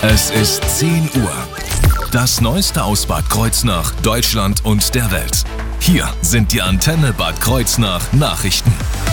Es ist 10 Uhr. Das Neueste aus Bad Kreuznach, Deutschland und der Welt. Hier sind die Antenne Bad Kreuznach Nachrichten.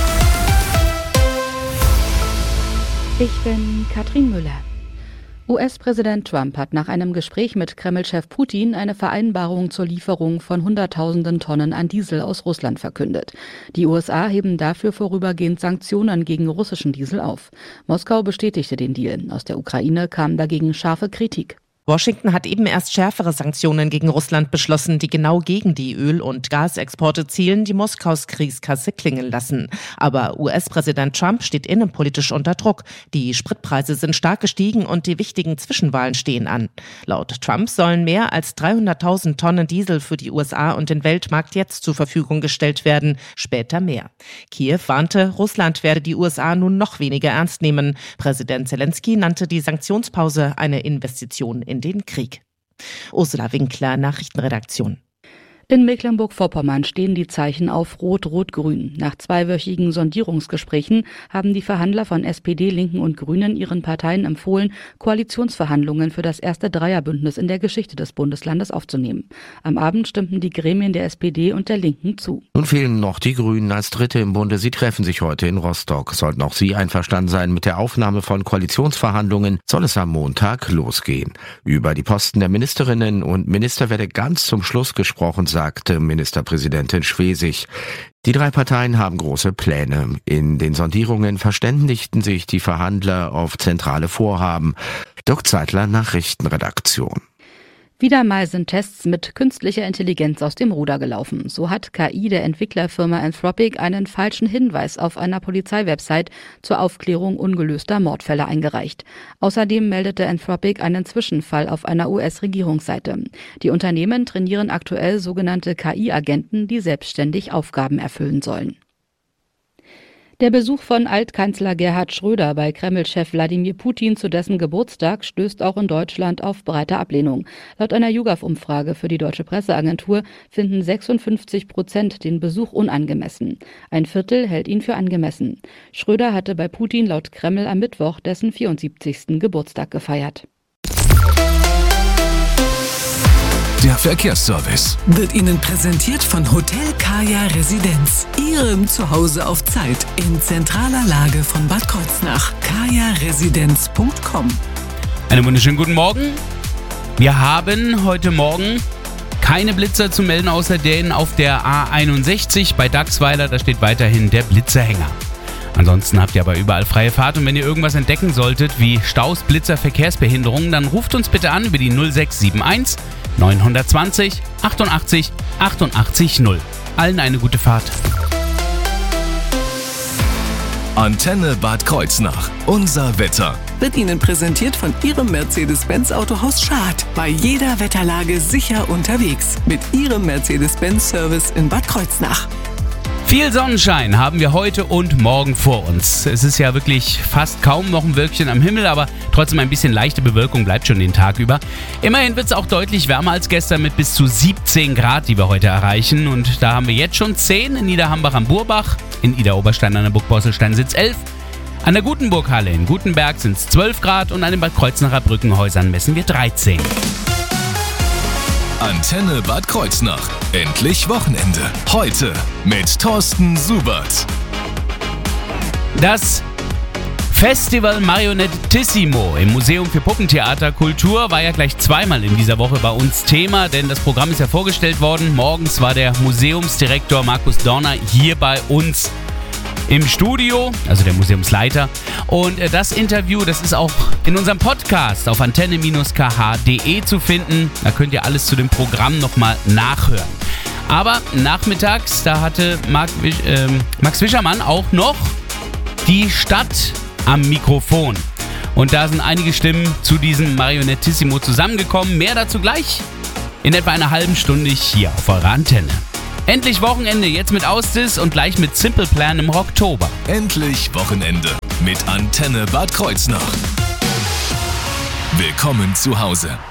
Ich bin Katrin Müller. US-Präsident Trump hat nach einem Gespräch mit Kreml-Chef Putin eine Vereinbarung zur Lieferung von Hunderttausenden Tonnen an Diesel aus Russland verkündet. Die USA heben dafür vorübergehend Sanktionen gegen russischen Diesel auf. Moskau bestätigte den Deal. Aus der Ukraine kam dagegen scharfe Kritik. Washington hat eben erst schärfere Sanktionen gegen Russland beschlossen, die genau gegen die Öl- und Gasexporte zielen, die Moskaus Kriegskasse klingeln lassen. Aber US-Präsident Trump steht innenpolitisch unter Druck. Die Spritpreise sind stark gestiegen und die wichtigen Zwischenwahlen stehen an. Laut Trump sollen mehr als 300.000 Tonnen Diesel für die USA und den Weltmarkt jetzt zur Verfügung gestellt werden, später mehr. Kiew warnte, Russland werde die USA nun noch weniger ernst nehmen. Präsident Zelensky nannte die Sanktionspause eine Investition in den Krieg. Ursula Winkler, Nachrichtenredaktion. In Mecklenburg-Vorpommern stehen die Zeichen auf Rot-Rot-Grün. Nach zweiwöchigen Sondierungsgesprächen haben die Verhandler von SPD, Linken und Grünen ihren Parteien empfohlen, Koalitionsverhandlungen für das erste Dreierbündnis in der Geschichte des Bundeslandes aufzunehmen. Am Abend stimmten die Gremien der SPD und der Linken zu. Nun fehlen noch die Grünen als Dritte im Bunde. Sie treffen sich heute in Rostock. Sollten auch sie einverstanden sein mit der Aufnahme von Koalitionsverhandlungen, soll es am Montag losgehen. Über die Posten der Ministerinnen und Minister werde ganz zum Schluss gesprochen, sagte Ministerpräsidentin Schwesig. Die drei Parteien haben große Pläne. In den Sondierungen verständigten sich die Verhandler auf zentrale Vorhaben. Dirk Zeitler, Nachrichtenredaktion. Wieder mal sind Tests mit künstlicher Intelligenz aus dem Ruder gelaufen. So hat KI der Entwicklerfirma Anthropic einen falschen Hinweis auf einer Polizeiwebsite zur Aufklärung ungelöster Mordfälle eingereicht. Außerdem meldete Anthropic einen Zwischenfall auf einer US-Regierungsseite. Die Unternehmen trainieren aktuell sogenannte KI-Agenten, die selbstständig Aufgaben erfüllen sollen. Der Besuch von Altkanzler Gerhard Schröder bei Kreml-Chef Wladimir Putin zu dessen Geburtstag stößt auch in Deutschland auf breite Ablehnung. Laut einer YouGov-Umfrage für die Deutsche Presseagentur finden 56% den Besuch unangemessen. Ein Viertel hält ihn für angemessen. Schröder hatte bei Putin laut Kreml am Mittwoch dessen 74. Geburtstag gefeiert. Der Verkehrsservice wird Ihnen präsentiert von Hotel Kaya Residenz. Ihrem Zuhause auf Zeit in zentraler Lage von Bad Kreuznach. kajaresidenz.com. Einen wunderschönen guten Morgen. Wir haben heute Morgen keine Blitzer zu melden, außer denen auf der A61 bei Dachsweiler. Da steht weiterhin der Blitzerhänger. Ansonsten habt ihr aber überall freie Fahrt und wenn ihr irgendwas entdecken solltet, wie Staus, Blitzer, Verkehrsbehinderungen, dann ruft uns bitte an über die 0671 920 88 88 0. Allen eine gute Fahrt. Antenne Bad Kreuznach. Unser Wetter wird Ihnen präsentiert von Ihrem Mercedes-Benz Autohaus Schad. Bei jeder Wetterlage sicher unterwegs. Mit Ihrem Mercedes-Benz-Service in Bad Kreuznach. Viel Sonnenschein haben wir heute und morgen vor uns. Es ist ja wirklich fast kaum noch ein Wölkchen am Himmel, aber trotzdem ein bisschen leichte Bewölkung bleibt schon den Tag über. Immerhin wird es auch deutlich wärmer als gestern mit bis zu 17 Grad, die wir heute erreichen. Und da haben wir jetzt schon 10 in Niederhambach am Burbach, in Idar-Oberstein an der Burg Bosselstein sind es 11. An der Gutenburghalle in Gutenberg sind es 12 Grad und an den Bad Kreuznacher Brückenhäusern messen wir 13. Antenne Bad Kreuznach. Endlich Wochenende. Heute mit Thorsten Subert. Das Festival Marionettissimo im Museum für Puppentheaterkultur war ja gleich zweimal in dieser Woche bei uns Thema, denn das Programm ist ja vorgestellt worden. Morgens war der Museumsdirektor Markus Dorner hier bei uns im Studio, also der Museumsleiter. Und das Interview, das ist auch in unserem Podcast auf antenne-kh.de zu finden. Da könnt ihr alles zu dem Programm nochmal nachhören. Aber nachmittags, da hatte Max Wischermann auch noch die Stadt am Mikrofon. Und da sind einige Stimmen zu diesem Marionettissimo zusammengekommen. Mehr dazu gleich in etwa einer halben Stunde hier auf eurer Antenne. Endlich Wochenende, jetzt mit Ausdis und gleich mit Simple Plan im Rocktober. Endlich Wochenende mit Antenne Bad Kreuznach. Willkommen zu Hause.